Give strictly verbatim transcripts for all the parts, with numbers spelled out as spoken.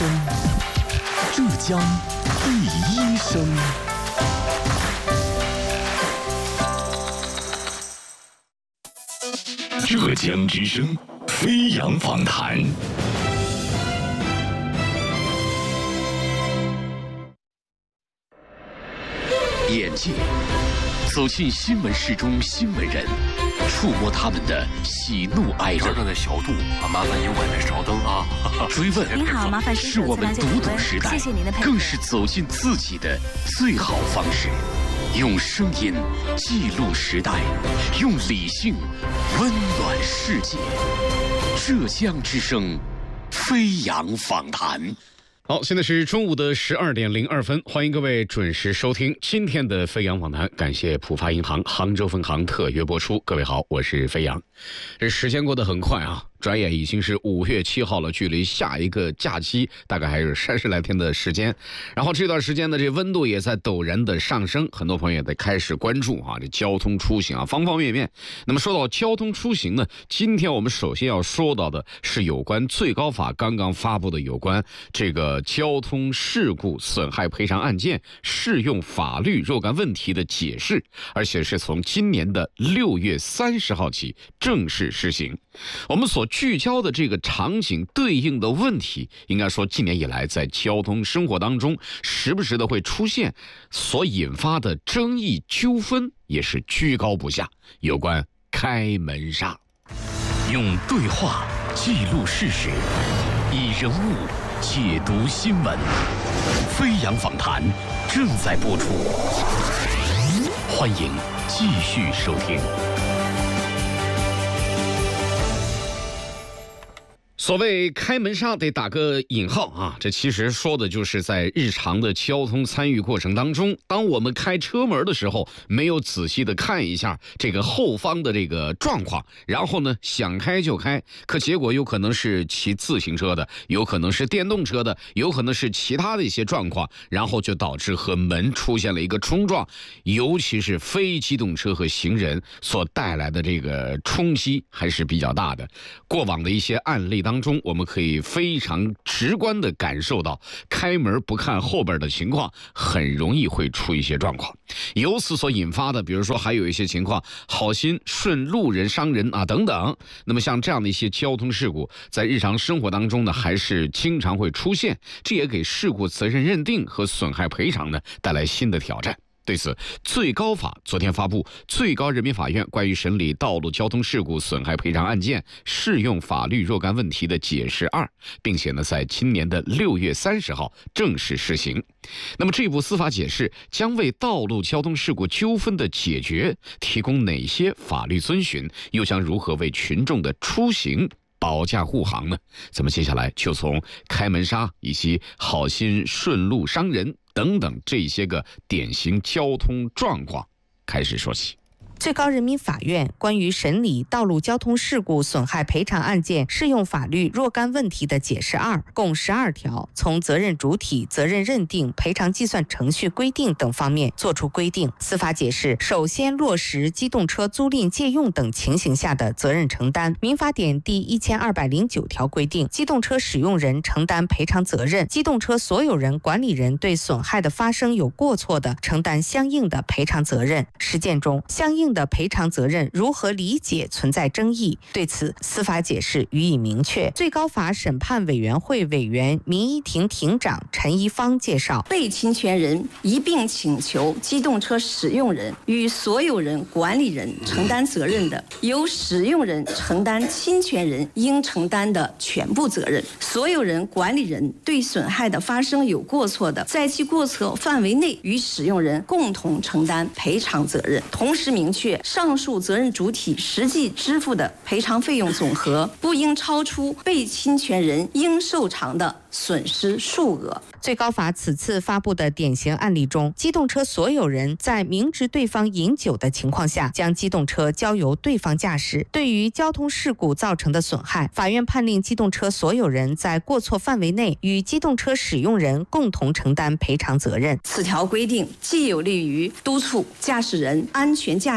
声，浙江第一声。浙江之声飞扬访谈。眼界走进新闻室中新闻人，触摸他们的喜怒哀乐。 正在小度啊，麻烦您外面稍等啊。 追问您好，麻烦是我们读懂时代， 谢谢您的配合， 更是走进自己的最好方式。用声音记录时代，用理性温暖世界。浙江之声飞扬访谈。好，现在是中午的十二点零二分，欢迎各位准时收听今天的飞扬访谈。感谢浦发银行杭州分行特约播出。各位好，我是飞扬。这时间过得很快啊，转眼已经是五月七号了，距离下一个假期大概还有三十来天的时间。然后这段时间呢，这温度也在陡然的上升，很多朋友也在开始关注啊，这交通出行啊，方方面面。那么说到交通出行呢，今天我们首先要说到的是有关最高法刚刚发布的有关这个交通事故损害赔偿案件适用法律若干问题的解释，而且是从今年的六月三十号起正式施行。我们所聚焦的这个场景对应的问题，应该说近年以来在交通生活当中时不时的会出现，所引发的争议纠纷也是居高不下。有关开门煞，用对话记录事实，以人物解读新闻。飞扬访谈正在播出，欢迎继续收听。所谓开门煞得打个引号啊，这其实说的就是在日常的交通参与过程当中，当我们开车门的时候，没有仔细的看一下这个后方的这个状况，然后呢想开就开，可结果有可能是骑自行车的，有可能是电动车的，有可能是其他的一些状况，然后就导致和门出现了一个冲撞，尤其是非机动车和行人所带来的这个冲击还是比较大的。过往的一些案例当中当中我们可以非常直观地感受到，开门不看后边的情况很容易会出一些状况，由此所引发的，比如说还有一些情况好心顺路人伤人啊等等。那么像这样的一些交通事故在日常生活当中呢还是经常会出现，这也给事故责任认定和损害赔偿呢带来新的挑战。对此，最高法昨天发布《最高人民法院关于审理道路交通事故损害赔偿案件适用法律若干问题的解释二》，并且呢，在今年的六月三十号正式施行。那么这部司法解释将为道路交通事故纠纷的解决提供哪些法律遵循，又将如何为群众的出行保驾护航呢？咱们接下来就从开门煞以及好心顺路伤人等等这些个典型交通状况开始说起。 最高人民法院关于审理道路交通事故损害赔偿案件适用法律若干问题的解释二，共十二条，从责任主体、责任认定、赔偿计算程序规定等方面作出规定。司法解释首先落实机动车租赁借用等情形下的责任承担。民法典第一千二百零九条规定，机动车使用人承担赔偿责任，机动车所有人、管理人对损害的发生有过错的，承担相应的赔偿责任。实践中，相应的赔偿责任如何理解存在争议，对此司法解释予以明确。最高法审判委员会委员、民一庭庭长陈一方介绍， 被侵权人一并请求机动车使用人与所有人、管理人承担责任的，由使用人承担侵权人应承担的全部责任；所有人、管理人对损害的发生有过错的，在其过错范围内与使用人共同承担赔偿责任。同时明确，上述责任主体实际支付的赔偿费用总和不应超出被侵权人应受偿的损失数额。 最高法此次发布的典型案例中，机动车所有人在明知对方饮酒的情况下，将机动车交由对方驾驶，对于交通事故造成的损害，法院判令机动车所有人在过错范围内与机动车使用人共同承担赔偿责任。 此条规定既有利于督促驾驶人安全驾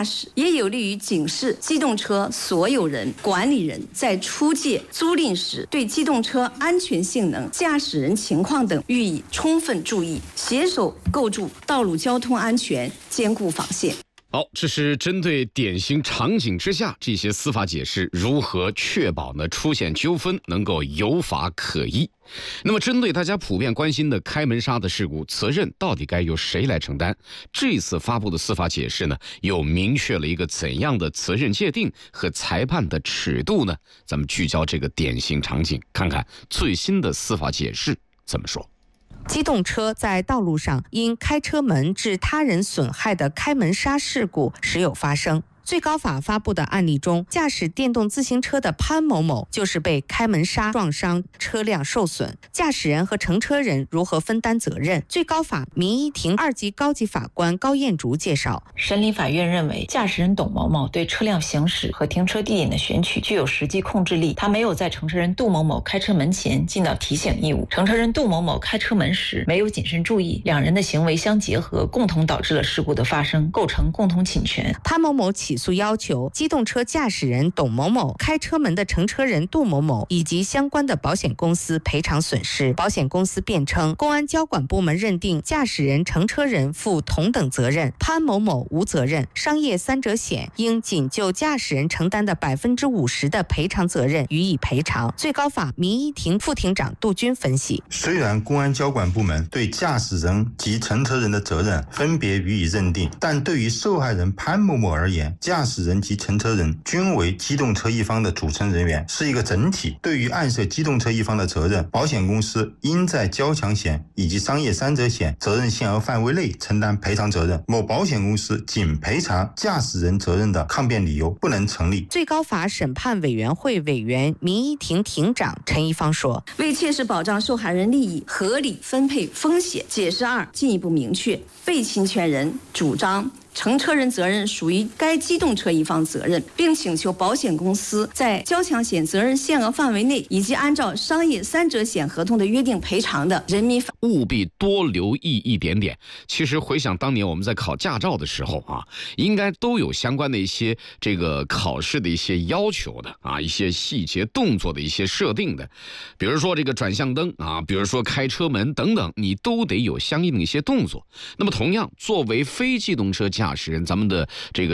驶，也有利于警示机动车所有人、管理人在出借、租赁时对机动车安全性能、驾驶人情况等予以充分注意，携手构筑道路交通安全坚固防线。 好，这是针对典型场景之下这些司法解释如何确保呢出现纠纷能够有法可依。那么针对大家普遍关心的开门杀的事故，责任到底该由谁来承担？这次发布的司法解释呢，又明确了一个怎样的责任界定和裁判的尺度呢？咱们聚焦这个典型场景，看看最新的司法解释怎么说。 机动车在道路上因开车门致他人损害的开门杀事故时有发生。最高法发布的案例中，驾驶电动自行车的潘某某就是被开门杀撞伤，车辆受损。驾驶人和乘车人如何分担责任？最高法民一庭二级高级法官高艳竹介绍， 审理法院认为，驾驶人董某某对车辆行驶和停车地点的选取具有实际控制力，他没有在乘车人杜某某开车门前尽到提醒义务，乘车人杜某某开车门时没有谨慎注意，两人的行为相结合，共同导致了事故的发生，构成共同侵权。 潘某某起诉要求机动车驾驶人董某某、开车门的乘车人杜某某以及相关的保险公司赔偿损失。保险公司辩称，公安交管部门认定驾驶人、乘车人负同等责任，潘某某无责任，商业三者险应仅就驾驶人承担的百分之五十的赔偿责任予以赔偿。最高法民一庭副庭长杜军分析， 虽然公安交管部门对驾驶人及乘车人的责任分别予以认定，但对于受害人潘某某而言，驾驶人及乘车人均为机动车一方的组成人员，是一个整体。对于案涉机动车一方的责任，保险公司应在交强险以及商业三者险责任限额范围内承担赔偿责任。某保险公司仅赔偿驾驶人责任的抗辩理由不能成立。 最高法审判委员会委员、民一庭庭长陈一方说， 为切实保障受害人利益，合理分配风险，解释二进一步明确，被侵权人主张乘车人责任属于该机动车一方责任，并请求保险公司在交强险责任限额范围内，以及按照商业三者险合同的约定赔偿的人民法。 务必多留意一点点。其实回想当年我们在考驾照的时候啊，应该都有相关的一些这个考试的一些要求的啊，一些细节动作的一些设定的，比如说这个转向灯啊，比如说开车门等等，你都得有相应的一些动作。那么同样，作为非机动车驾驶人，咱们的这个